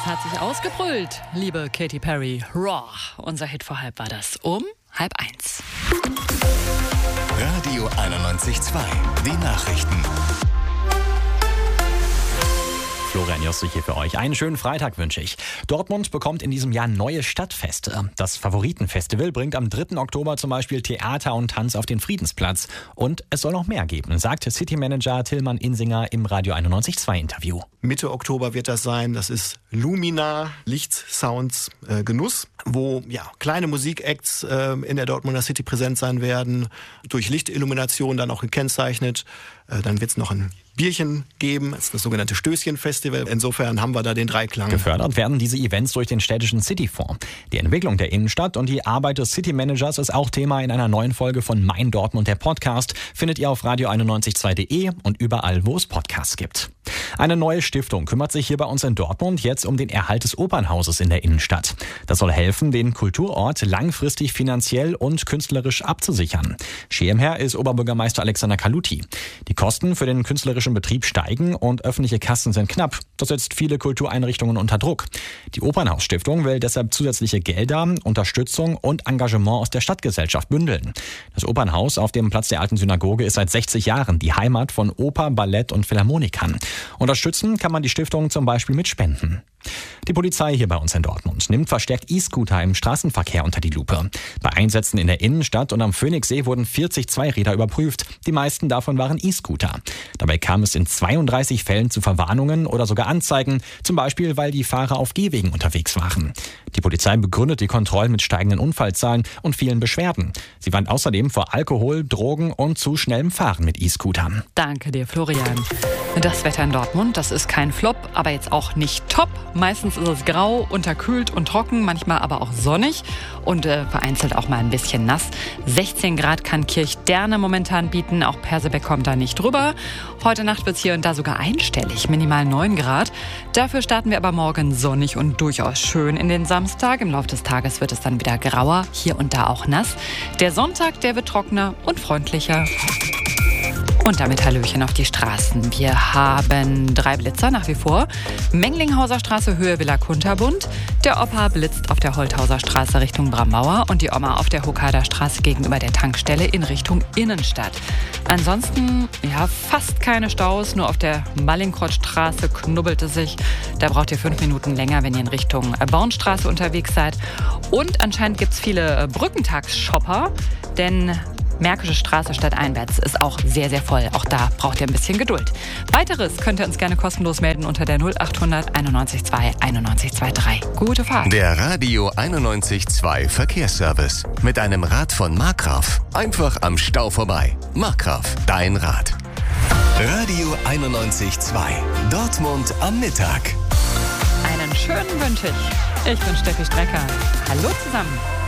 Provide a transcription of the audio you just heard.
hat sich ausgebrüllt, liebe Katy Perry. Raw. Unser Hit vor halb war das um 12:30. Radio 91.2, die Nachrichten. Florian Jossig hier für euch. Einen schönen Freitag wünsche ich. Dortmund bekommt in diesem Jahr neue Stadtfeste. Das Favoritenfestival bringt am 3. Oktober zum Beispiel Theater und Tanz auf den Friedensplatz. Und es soll noch mehr geben, sagt Citymanager Tillmann Insinger im Radio 91.2 Interview. Mitte Oktober wird das sein. Das ist Lumina, Licht, Sounds, Genuss, wo kleine Musikacts in der Dortmunder City präsent sein werden, durch Lichtillumination dann auch gekennzeichnet. Dann wird es noch ein Bierchen geben, das ist das sogenannte Stößchen-Festival. Insofern haben wir da den Dreiklang. Gefördert werden diese Events durch den städtischen Cityfonds. Die Entwicklung der Innenstadt und die Arbeit des City-Managers ist auch Thema in einer neuen Folge von Mein Dortmund, der Podcast. Findet ihr auf radio912.de und überall, wo es Podcasts gibt. Eine neue Stiftung kümmert sich hier bei uns in Dortmund jetzt um den Erhalt des Opernhauses in der Innenstadt. Das soll helfen, den Kulturort langfristig finanziell und künstlerisch abzusichern. Schirmherr ist Oberbürgermeister Alexander Kaluti. Die Kosten für den künstlerischen Betrieb steigen und öffentliche Kassen sind knapp. Das setzt viele Kultureinrichtungen unter Druck. Die Opernhausstiftung will deshalb zusätzliche Gelder, Unterstützung und Engagement aus der Stadtgesellschaft bündeln. Das Opernhaus auf dem Platz der Alten Synagoge ist seit 60 Jahren die Heimat von Oper, Ballett und Philharmonikern. Unterstützen kann man die Stiftung zum Beispiel mit Spenden. Die Polizei hier bei uns in Dortmund nimmt verstärkt E-Scooter im Straßenverkehr unter die Lupe. Bei Einsätzen in der Innenstadt und am Phoenixsee wurden 40 Zweiräder überprüft. Die meisten davon waren E-Scooter. Dabei kam es in 32 Fällen zu Verwarnungen oder sogar Anzeigen, zum Beispiel weil die Fahrer auf Gehwegen unterwegs waren. Die Polizei begründet die Kontrollen mit steigenden Unfallzahlen und vielen Beschwerden. Sie warnt außerdem vor Alkohol, Drogen und zu schnellem Fahren mit E-Scootern. Danke dir, Florian. Das Wetter in Dortmund, das ist kein Flop, aber jetzt auch nicht top. Meistens ist es grau, unterkühlt und trocken, manchmal aber auch sonnig und vereinzelt auch mal ein bisschen nass. 16 Grad kann Kirchderne momentan bieten, auch Persebeck kommt da nicht drüber. Heute Nacht wird es hier und da sogar einstellig, minimal 9 Grad. Dafür starten wir aber morgen sonnig und durchaus schön in den Samstag. Im Laufe des Tages wird es dann wieder grauer, hier und da auch nass. Der Sonntag, der wird trockener und freundlicher. Und damit Hallöchen auf die Straßen. Wir haben 3 Blitzer nach wie vor. Menglinghauser Straße, Höhe Villa Kunterbund. Der Opa blitzt auf der Holthauser Straße Richtung Bramauer und die Oma auf der Hokader Straße gegenüber der Tankstelle in Richtung Innenstadt. Ansonsten, fast keine Staus. Nur auf der Mallinckrodtstraße knubbelt es sich. Da braucht ihr 5 Minuten länger, wenn ihr in Richtung Bornstraße unterwegs seid. Und anscheinend gibt es viele Brückentagsshopper, denn Märkische Straße stadteinwärts ist auch sehr, sehr voll. Auch da braucht ihr ein bisschen Geduld. Weiteres könnt ihr uns gerne kostenlos melden unter der 0800 91 2 91 23. Gute Fahrt. Der Radio 91.2 Verkehrsservice. Mit einem Rad von Markgraf. Einfach am Stau vorbei. Markgraf, dein Rad. Radio 91.2. Dortmund am Mittag. Einen schönen wünsche ich. Ich bin Steffi Strecker. Hallo zusammen.